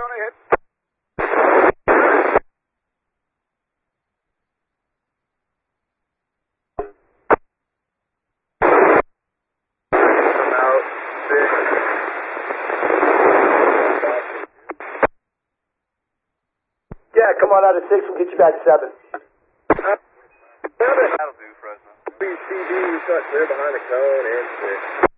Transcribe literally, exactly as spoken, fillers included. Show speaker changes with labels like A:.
A: Tony, hit. Out six.
B: Yeah, come on out of six. We'll get you back seven.
A: Uh, seven. That'll do, Fresno. B C D, we got clear behind the cone and six.